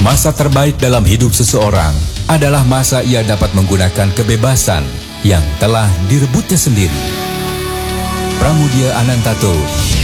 Masa terbaik dalam hidup seseorang adalah masa ia dapat menggunakan kebebasan yang telah direbutnya sendiri. Pramudia Anantatur.